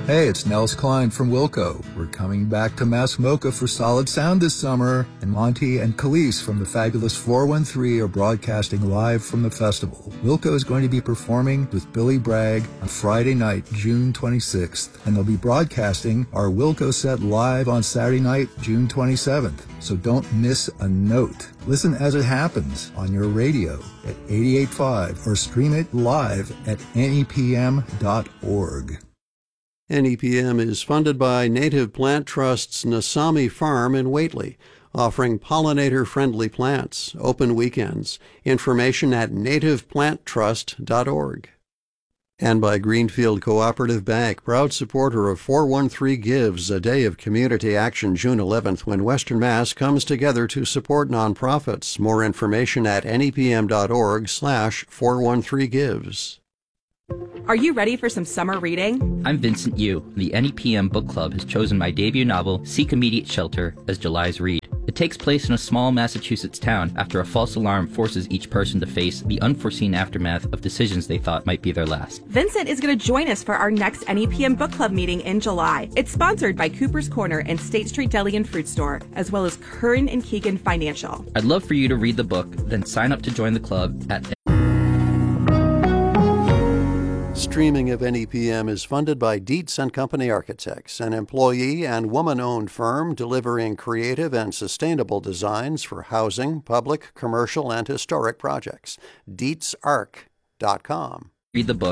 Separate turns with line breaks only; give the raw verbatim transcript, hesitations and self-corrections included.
Hey, it's Nels Klein from Wilco. We're coming back to Mass Mocha for solid sound this summer, and Monty and Khalees from the fabulous four one three are broadcasting live from the festival. Wilco is going to be performing with Billy Bragg on Friday night, June twenty-sixth, and they'll be broadcasting our Wilco set live on Saturday night, June twenty-seventh. So don't miss a note. Listen as it happens on your radio at eighty-eight point five or stream it live at N E P M dot org.
N E P M is funded by Native Plant Trust's Nasami Farm in Whately, offering pollinator-friendly plants, open weekends. Information at native plant trust dot org. And by Greenfield Cooperative Bank, proud supporter of four one three Gives, a day of community action June eleventh when Western Mass comes together to support nonprofits. More information at N E P M dot org slash four one three gives.
Are you ready for some summer reading?
I'm Vincent Yu. The N E P M Book Club has chosen my debut novel, Seek Immediate Shelter, as July's read. It takes place in a small Massachusetts town after a false alarm forces each person to face the unforeseen aftermath of decisions they thought might be their last.
Vincent is going to join us for our next N E P M Book Club meeting in July. It's sponsored by Cooper's Corner and State Street Deli and Fruit Store, as well as Curran and Keegan Financial.
I'd love for you to read the book, then sign up to join the club at...
Streaming of N E P M is funded by Dietz and Company Architects, an employee and woman-owned firm delivering creative and sustainable designs for housing, public, commercial, and historic projects. Dietz Arch dot com.
Read the book.